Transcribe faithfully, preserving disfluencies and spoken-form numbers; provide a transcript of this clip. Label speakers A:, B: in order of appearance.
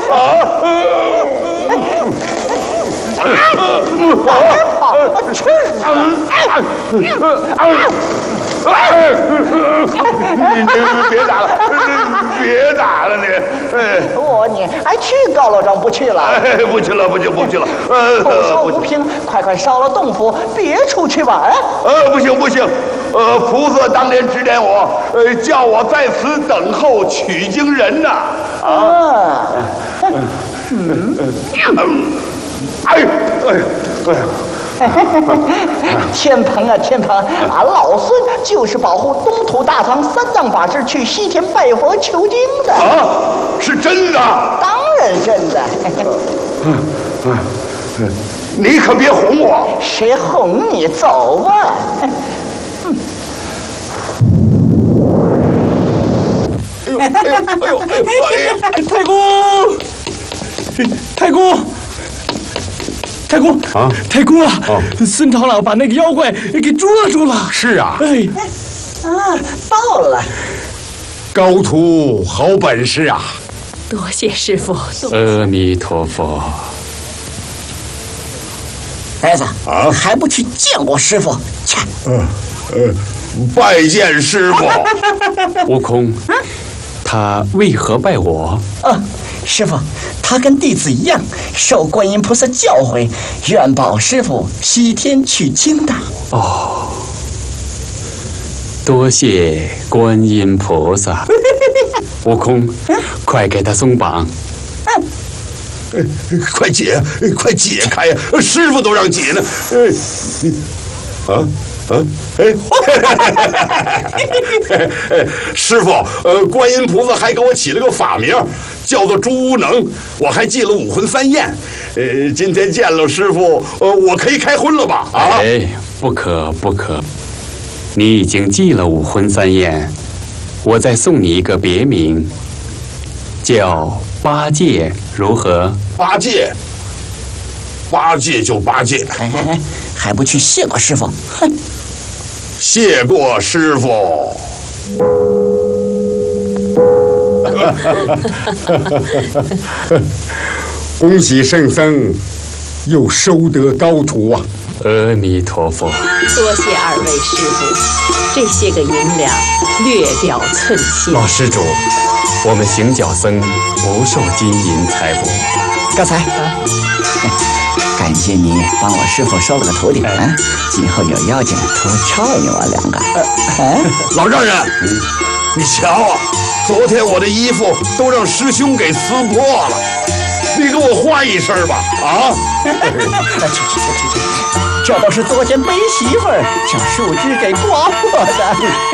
A: 吃！
B: 你别打了，别打了你！哎，
A: 我你还去高老庄不去了？
B: 哎，不去了，不去，不去了。呃，
A: 口说无凭，快快烧了洞府，别出去玩。
B: 呃，不行不行，呃，菩萨当年指点我，呃，叫我在此等候取经人呐。啊，嗯，哎哎哎呀！
A: 天蓬啊天蓬，俺老孙就是保护东土大唐三藏法师去西天拜佛求经的。
B: 啊，是真的？
A: 当然真的。
B: 嗯嗯嗯，你可别哄我。
A: 谁哄你？走吧。
B: 哎呦哎呦哎呦哎呦！
C: 太公，太公。太公啊，太公啊！哦、孙长老把那个妖怪给捉住了。
D: 是啊，
C: 哎，
A: 啊，到了。
D: 高徒好本事啊！
E: 多谢师父。
F: 阿弥陀佛。
A: 儿子啊，还不去见过师傅？切！
D: 呃呃，拜见师傅。
F: 悟空，他为何拜我？
A: 啊。师傅，他跟弟子一样，受观音菩萨教诲，愿保师傅西天取经的。
F: 哦，多谢观音菩萨。悟空，快给他松绑。
D: 嗯，快解，快解开呀！师傅都让解呢。啊啊！哎，师傅，呃，观音菩萨还给我起了个法名，叫做朱无能，我还记了五荤三宴。呃，今天见了师傅，呃，我可以开荤了吧？啊！
F: 哎，不可不可，你已经记了五荤三宴，我再送你一个别名，叫八戒，如何？
D: 八戒，八戒就八戒，
A: 哎哎哎，还不去谢过师傅？哼！
D: 谢过师傅。恭喜圣僧又收得高徒啊！
F: 阿弥陀佛。
E: 多谢二位师父，这些个银两略表寸心。
F: 老施主，我们行脚僧不受金银财帛。
A: 高才，啊、感谢你帮我师傅收了个徒弟，哎、啊，今后有要紧多照应我两个。
D: 啊、老丈人，嗯、你瞧啊，昨天我的衣服都让师兄给撕破了，你给我换一身吧，啊！
A: 去去去去去，这都是作践背媳妇儿，将树枝给刮破的。